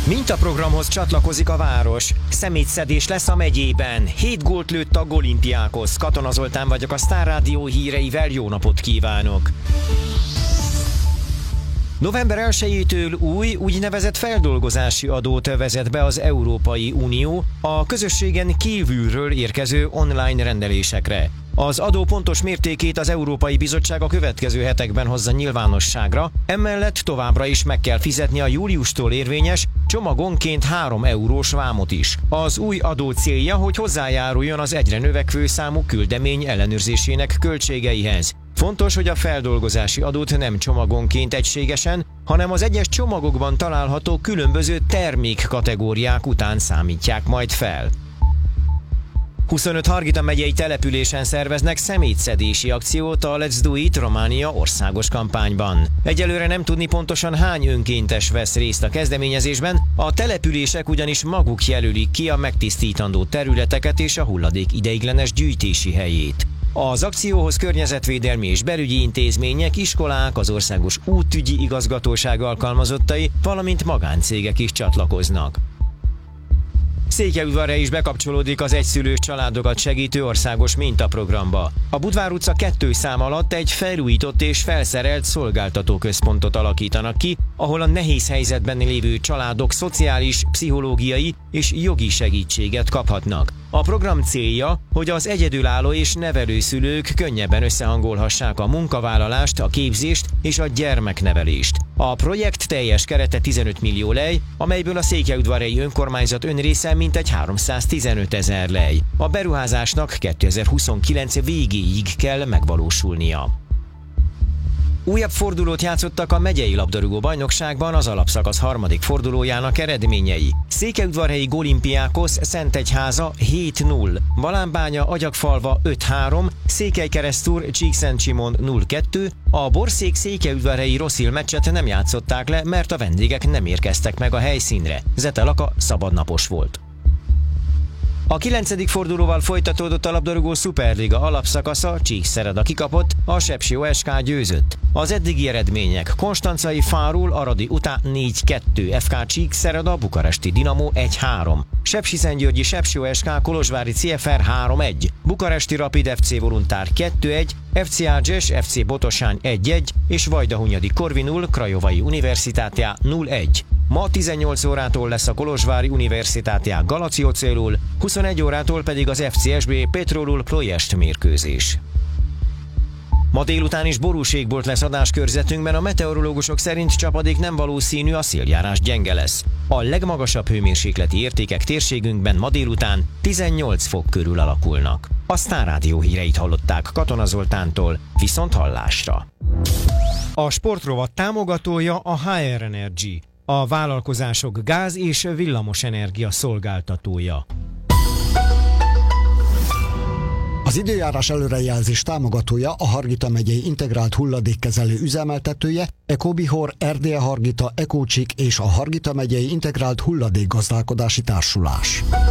Mintaprogramhoz csatlakozik a város. Szemétszedés lesz a megyében. 7 gólt lőtt a Olimpiákhoz. Katona Zoltán vagyok, a Sztár Rádió híreivel jó napot kívánok! November 1-től új, úgynevezett feldolgozási adót vezet be az Európai Unió a közösségen kívülről érkező online rendelésekre. Az adó pontos mértékét az Európai Bizottság a következő hetekben hozza nyilvánosságra, emellett továbbra is meg kell fizetni a júliustól érvényes, csomagonként 3 eurós vámot is. Az új adó célja, hogy hozzájáruljon az egyre növekvő számú küldemény ellenőrzésének költségeihez. Fontos, hogy a feldolgozási adót nem csomagonként egységesen, hanem az egyes csomagokban található különböző termékkategóriák után számítják majd fel. 25 Hargita megyei településen szerveznek szemétszedési akciót a Let's Do It Románia országos kampányban. Egyelőre nem tudni pontosan hány önkéntes vesz részt a kezdeményezésben, a települések ugyanis maguk jelölik ki a megtisztítandó területeket és a hulladék ideiglenes gyűjtési helyét. Az akcióhoz környezetvédelmi és belügyi intézmények, iskolák, az országos útügyi igazgatóság alkalmazottai, valamint magáncégek is csatlakoznak. Székelyudvarra is bekapcsolódik az egyszülős családokat segítő országos mintaprogramba. A Budvár utca 2 szám alatt egy felújított és felszerelt szolgáltatóközpontot alakítanak ki, ahol a nehéz helyzetben lévő családok szociális, pszichológiai és jogi segítséget kaphatnak. A program célja, hogy az egyedülálló és nevelőszülők könnyebben összehangolhassák a munkavállalást, a képzést és a gyermeknevelést. A projekt teljes kerete 15 millió lej, amelyből a székelyudvarhelyi önkormányzat önrésze mintegy 315 000 lej. A beruházásnak 2029 végéig kell megvalósulnia. Újabb fordulót játszottak a megyei labdarúgó bajnokságban az alapszakasz 3. fordulójának eredményei. Székelyudvarhelyi Olimpiákos Szentegyháza 7-0, Balánbánya Agyagfalva 5-3, Székelykeresztúr Csíkszentsimon 0-2, a Borszék Székelyudvarhelyi Rosszil meccset nem játszották le, mert a vendégek nem érkeztek meg a helyszínre. Zete Laka szabadnapos volt. A 9. fordulóval folytatódott a labdarúgó szuperliga alapszakasza, Csíkszereda kikapott, a Sepsi OSK győzött. Az eddigi eredmények: Konstancai Fárul Aradi után 4-2, FK Csíkszereda Bukaresti Dinamo 1-3, Sepsiszentgyörgyi Sepsi OSK Kolozsvári CFR 3-1, Bukaresti Rapid FC Voluntár 2-1, FC Ágyes FC Botosány 1-1 és Vajdahunyadi Corvinul Craiovai Universitátea 0-1. Ma 18 órától lesz a Kolozsvári Universitátea Galaciócélul, 21 órától pedig az FCSB Petrolul Ploiest mérkőzés. Ma délután is borús égbolt lesz adáskörzetünkben, a meteorológusok szerint csapadék nem valószínű, a széljárás gyenge lesz. A legmagasabb hőmérsékleti értékek térségünkben ma délután 18 fok körül alakulnak. A Sztár Rádió híreit hallották Katona Zoltántól, viszont hallásra. A sportrovat támogatója a HR Energy, a vállalkozások gáz- és villamosenergia szolgáltatója. Az időjárás előrejelzés támogatója a Hargita megyei integrált hulladékkezelő üzemeltetője, Ecobihor, Erdélye Hargita, Ecócsik és a Hargita megyei integrált hulladékgazdálkodási társulás.